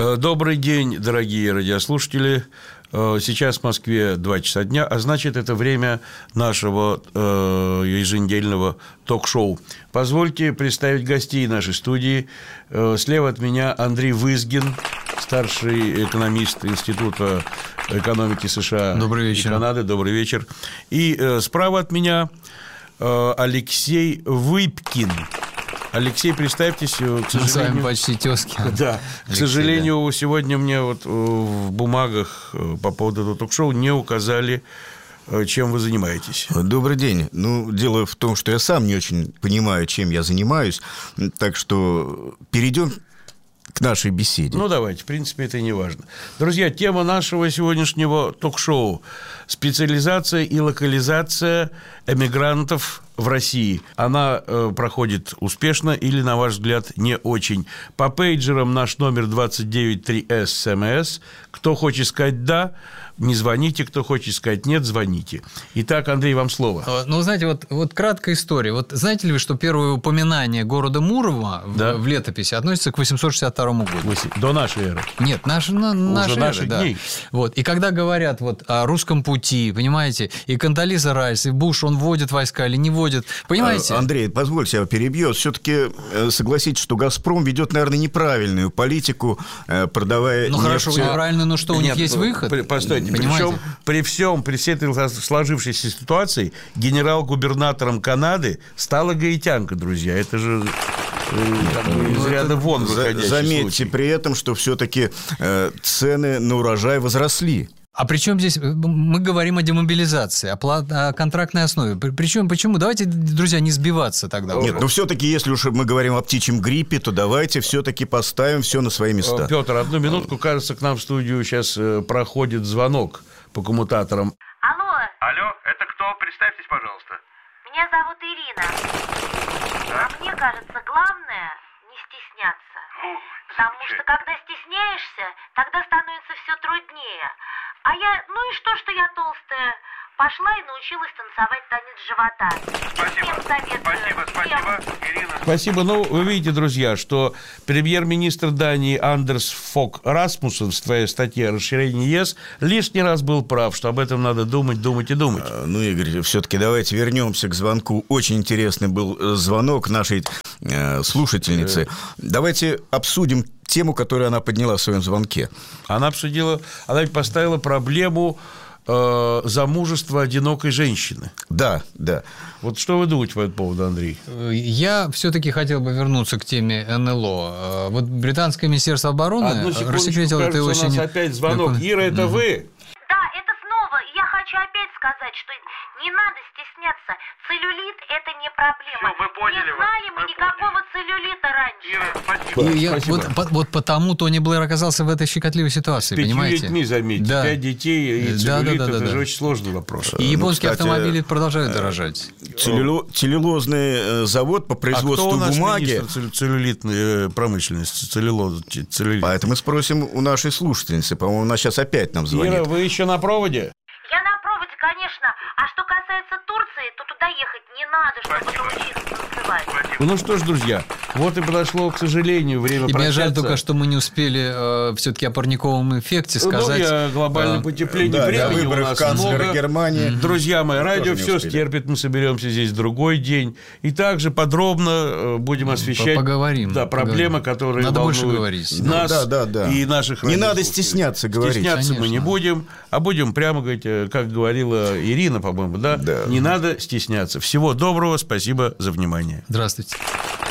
Добрый день, дорогие радиослушатели. Сейчас в Москве 2 часа дня, а значит, это время нашего еженедельного ток-шоу. Позвольте представить гостей нашей студии. Слева от меня Андрей Вызгин, старший экономист Института экономики США и Канады. Добрый вечер. И справа от меня Алексей Выпкин. Алексей, представьтесь, к сожалению... Мы с вами почти тезки. Да, Алексей, к сожалению, да. Сегодня мне вот в бумагах по поводу этого ток-шоу не указали, чем вы занимаетесь. Добрый день. Дело в том, что я сам не очень понимаю, чем я занимаюсь, так что перейдем к нашей беседе. Давайте, в принципе, это не важно. Друзья, тема нашего сегодняшнего ток-шоу – специализация и локализация эмигрантов в России. Она проходит успешно или, на ваш взгляд, не очень? По пейджерам наш номер 293 СМС. Кто хочет сказать «да», не звоните, кто хочет сказать «нет», звоните. Итак, Андрей, вам слово. Знаете, вот краткая история. Вот знаете ли вы, что первое упоминание города Мурома в летописи относится к 862 году? До нашей эры? Нет, нашей эры, да. Дней. Вот. И когда говорят о русском пути, понимаете, и Кондолиза Райс, и Буш, он вводит войска или не вводит, понимаете? Андрей, позвольте, я перебью. Все-таки согласитесь, что «Газпром» ведет, наверное, неправильную политику, продавая нефть. Хорошо, неправильную, но что, у них есть выход? Постойте. При всей этой сложившейся ситуации генерал-губернатором Канады стала гаитянка, друзья. Это же из ряда вон выходящий Заметьте случай. При этом, что все-таки цены на урожай возросли. А при чем здесь мы говорим о демобилизации, о контрактной основе? Причем, почему? Давайте, друзья, не сбиваться тогда. Нет, все-таки, если уж мы говорим о птичьем гриппе, то давайте все-таки поставим все на свои места. Петр, одну минутку. Кажется, к нам в студию сейчас проходит звонок по коммутаторам. Алло, это кто? Представьтесь, пожалуйста. Меня зовут Ирина. А мне кажется, главное не стесняться. Потому что когда стесняешься, тогда становится все труднее. А я, и что я толстая? Пошла и научилась танцевать танец живота. Спасибо, Ирина. Спасибо. Вы видите, друзья, что премьер-министр Дании Андерс Фог Расмуссен в своей статье о расширении ЕС лишний раз был прав, что об этом надо думать и думать. Игорь, все-таки давайте вернемся к звонку. Очень интересный был звонок нашей слушательницы. Давайте обсудим тему, которую она подняла в своем звонке. Она ведь поставила проблему замужества одинокой женщины. Да. Вот что вы думаете по этому поводу, Андрей? Я все-таки хотел бы вернуться к теме НЛО. Вот британское министерство обороны рассекретило это очень... у нас опять звонок. Ира, это вы? Да, это снова. Я хочу опять сказать, что не надо стесняться. Целлюлит – это не проблема. Всё, мы поняли не знали мы никакого целлюлита раньше. Ира, спасибо. Вот потому Тони Блэр оказался в этой щекотливой ситуации, понимаете? 5 детьми, заметьте. Да. 5 детей и целлюлит – это же да. очень сложный вопрос. И японские автомобили продолжают дорожать. Целлюлозный завод по производству бумаги. А кто у нас министр целлюлитной промышленности? Целлюлит. Поэтому мы спросим у нашей слушательницы. По-моему, она сейчас опять нам звонит. Ира, вы еще на проводе? Я на проводе, конечно. А что касается Турции, то туда ехать не надо, чтобы научиться танцевать. Что ж, друзья, вот и подошло, к сожалению, время прощаться. И мне жаль только, что мы не успели все-таки о парниковом эффекте сказать. О глобальном потеплении. Времени у нас много. Германии. Друзья мои, радио все стерпит, мы соберемся здесь в другой день. И также подробно будем освещать проблемы, которые надо волнуют больше говорить. нас и наших Не радиослушателей. надо стесняться говорить. Стесняться мы не будем, а будем прямо говорить, как говорила Ирина, по-моему, да? Не надо стесняться. Всего доброго, спасибо за внимание. Здравствуйте.